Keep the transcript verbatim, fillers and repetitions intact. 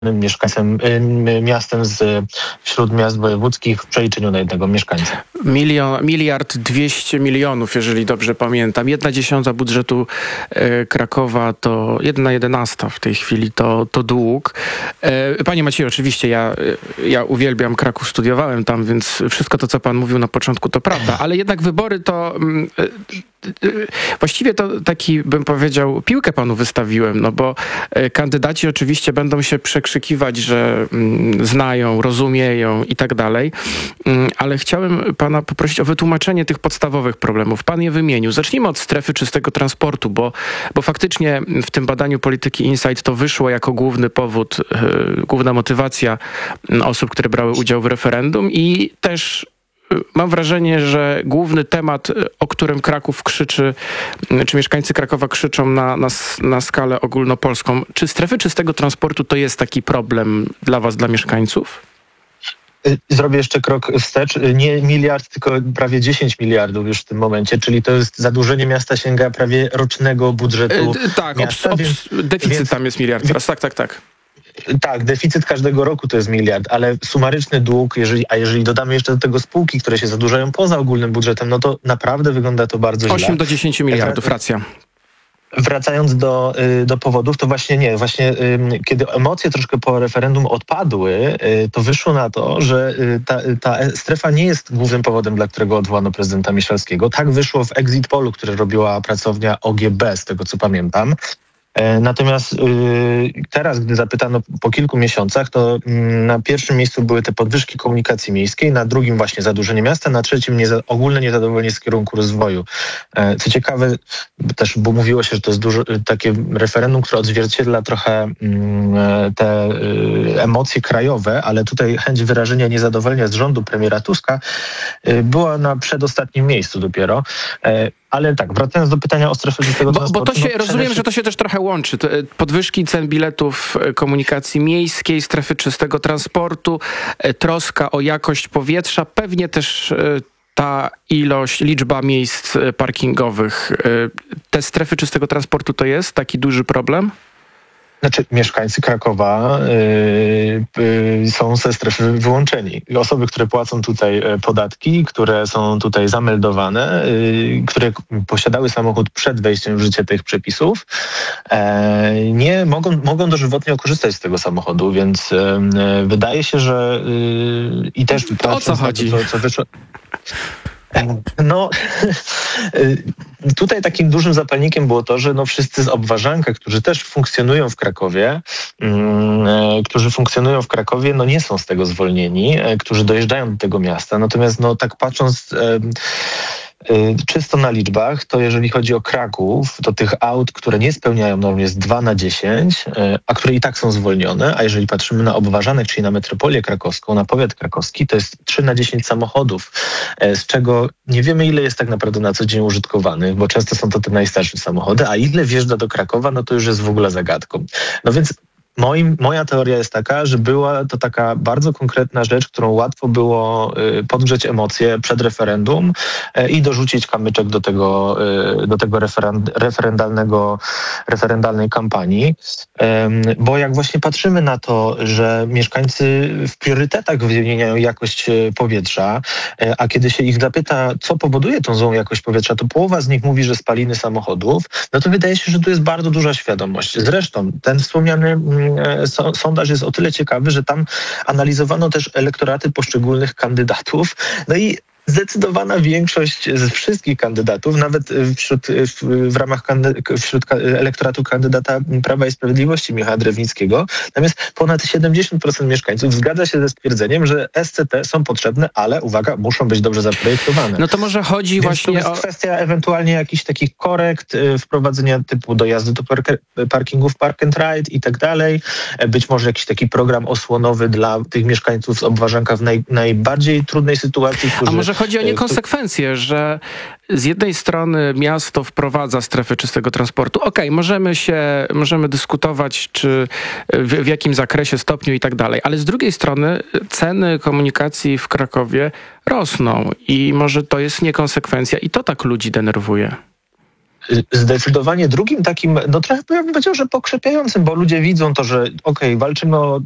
mieszkańcem, miastem z wśród miast wojewódzkich w przeliczeniu na jednego mieszkańca. Milion, miliard dwieście milionów, jeżeli dobrze pamiętam. Jedna dziesiąta budżetu e, Krakowa to jedna jedenasta w tej chwili to, to dług. E, Panie Macieju, oczywiście ja, ja uwielbiam Kraków, studiowałem tam, więc wszystko to, co pan mówił na początku, to prawda, ale jednak wybory to... E, Właściwie to taki, bym powiedział, piłkę panu wystawiłem, no bo kandydaci oczywiście będą się przekrzykiwać, że znają, rozumieją i tak dalej, ale chciałem pana poprosić o wytłumaczenie tych podstawowych problemów. Pan je wymienił. Zacznijmy od strefy czystego transportu, bo, bo faktycznie w tym badaniu Polityki Insight to wyszło jako główny powód, główna motywacja osób, które brały udział w referendum i też mam wrażenie, że główny temat, o którym Kraków krzyczy, czy mieszkańcy Krakowa krzyczą na, na, na skalę ogólnopolską, czy strefy czystego transportu to jest taki problem dla was, dla mieszkańców? Zrobię jeszcze krok wstecz. Nie miliard, tylko prawie dziesięć miliardów już w tym momencie, czyli to jest zadłużenie miasta sięga prawie rocznego budżetu e, Tak, miasta, obs, obs, więc, deficyt więc, tam jest miliard teraz, tak, tak, tak. Tak, deficyt każdego roku to jest miliard, ale sumaryczny dług, jeżeli, a jeżeli dodamy jeszcze do tego spółki, które się zadłużają poza ogólnym budżetem, no to naprawdę wygląda to bardzo źle. osiem do dziesięciu miliardów, racja. Wracając do, do powodów, to właśnie nie, właśnie kiedy emocje troszkę po referendum odpadły, to wyszło na to, że ta, ta strefa nie jest głównym powodem, dla którego odwołano prezydenta Mieszalskiego. Tak wyszło w exit pollu, które robiła pracownia O G B, z tego co pamiętam. Natomiast teraz, gdy zapytano po kilku miesiącach, to na pierwszym miejscu były te podwyżki komunikacji miejskiej, na drugim właśnie zadłużenie miasta, na trzecim nieza- ogólne niezadowolenie z kierunku rozwoju. Co ciekawe, też bo mówiło się, że to jest dużo, takie referendum, które odzwierciedla trochę te emocje krajowe, ale tutaj chęć wyrażenia niezadowolenia z rządu premiera Tuska była na przedostatnim miejscu dopiero. Ale tak, wracając do pytania o strefę czystego transportu... Bo to się, no, rozumiem, że to się też trochę łączy. Podwyżki cen biletów komunikacji miejskiej, strefy czystego transportu, troska o jakość powietrza, pewnie też ta ilość, liczba miejsc parkingowych. Te strefy czystego transportu to jest taki duży problem? Znaczy, mieszkańcy Krakowa y, y, są ze strefy wyłączeni. Osoby, które płacą tutaj podatki, które są tutaj zameldowane, y, które posiadały samochód przed wejściem w życie tych przepisów, e, nie mogą, mogą dożywotnio korzystać z tego samochodu, więc y, wydaje się, że y, i też... To o co chodzi? To, co wyszło... No, tutaj takim dużym zapalnikiem było to, że no wszyscy z Obwarzanka, którzy też funkcjonują w Krakowie, mm, którzy funkcjonują w Krakowie, no nie są z tego zwolnieni, którzy dojeżdżają do tego miasta. Natomiast no tak patrząc e, e, czysto na liczbach, to jeżeli chodzi o Kraków, to tych aut, które nie spełniają norm jest dwa na dziesięć, e, a które i tak są zwolnione, a jeżeli patrzymy na Obwarzanek, czyli na metropolię krakowską, na powiat krakowski, to jest trzy na dziesięć samochodów, e, z czego nie wiemy, ile jest tak naprawdę na co dzień użytkowanych, bo często są to te najstarsze samochody, a ile wjeżdża do Krakowa, no to już jest w ogóle zagadką. No więc Moim, moja teoria jest taka, że była to taka bardzo konkretna rzecz, którą łatwo było y, podgrzeć emocje przed referendum y, i dorzucić kamyczek do tego, y, do tego referend, referendalnego, referendalnej kampanii. Y, bo jak właśnie patrzymy na to, że mieszkańcy w priorytetach wymieniają jakość powietrza, y, a kiedy się ich zapyta, co powoduje tą złą jakość powietrza, to połowa z nich mówi, że spaliny samochodów, no to wydaje się, że tu jest bardzo duża świadomość. Zresztą ten wspomniany sondaż jest o tyle ciekawy, że tam analizowano też elektoraty poszczególnych kandydatów. No i zdecydowana większość z wszystkich kandydatów, nawet wśród, w, w ramach kandy, wśród elektoratu kandydata Prawa i Sprawiedliwości Michała Drewnickiego, tam jest ponad siedemdziesiąt procent mieszkańców zgadza się ze stwierdzeniem, że S C T są potrzebne, ale uwaga, muszą być dobrze zaprojektowane. No to może chodzi Więc właśnie to jest o... kwestia ewentualnie jakichś takich korekt, wprowadzenia typu dojazdu do park, parkingów Park and Ride i tak dalej. Być może jakiś taki program osłonowy dla tych mieszkańców z Obwarzanka w naj, najbardziej trudnej sytuacji, którzy... A może chodzi o niekonsekwencje, że z jednej strony miasto wprowadza strefę czystego transportu. Okej, okay, możemy się, możemy dyskutować, czy w, w jakim zakresie, stopniu i tak dalej, ale z drugiej strony ceny komunikacji w Krakowie rosną i może to jest niekonsekwencja i to tak ludzi denerwuje. Zdecydowanie drugim takim, no trochę bym powiedział, że pokrzepiającym, bo ludzie widzą to, że okej, okay, walczymy o